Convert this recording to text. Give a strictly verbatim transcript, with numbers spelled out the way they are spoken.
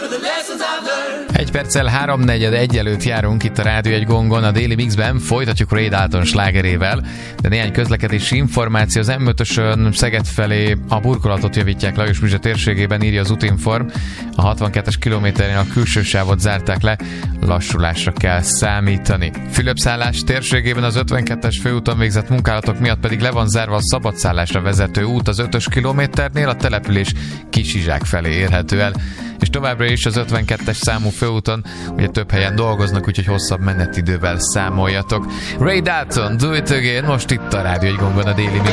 Egy perccel háromnegyed egy előtt járunk itt a Rádió egy gongon, a Daily Mixben, folytatjuk Ray Dalton slágerével, de néhány közlekedési információ. Az M ötösön Szeged felé a burkolatot javítják Lajos Mizse térségében, írja az Utinform. A hatvankettes kilométerén a külső sávot zárták le, lassulásra kell számítani. Fülöpszállás térségében az ötvenkettes főúton végzett munkálatok miatt pedig le van zárva a szabadszállásra vezető út az ötös kilométernél, a település Kisizsák felé érhető el. És továbbra is az ötvenkettes számú főúton ugye több helyen dolgoznak, úgyhogy hosszabb menetidővel számoljatok. Ray Dalton, Do It Again, most itt a Rádió egy gongon, a Daily Mix.